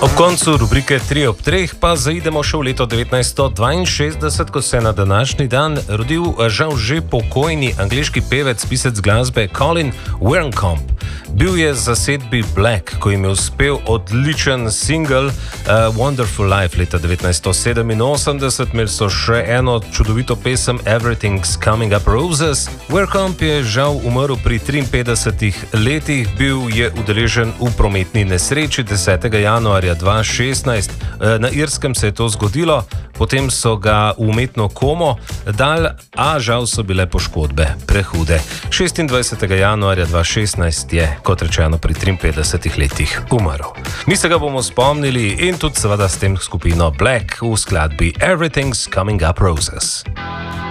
Ob koncu rubrike 3 ob 3 pa zaidemo še v leto 1962, ko se je na današnji dan rodil žal že pokojni angleški pevec, pisec glasbe Colin Wernkomp. Bil je zasedbi Black, ko jim je uspel odličen single Wonderful Life leta 1987, imeli so še eno čudovito pesem Everything's Coming Up Roses. Wernkomp je žal umrl pri 53 letih, bil je udeležen v prometni nesreči 10. januarja 2016. Na Irskem se je to zgodilo, potem so ga v umetno komo dali, a žal so bile poškodbe prehude. 26. januarja 2016 je, kot rečeno, pri 53 letih umrl. Mi se ga bomo spomnili in tudi seveda s tem skupino Black v skladbi Everything's Coming Up Roses.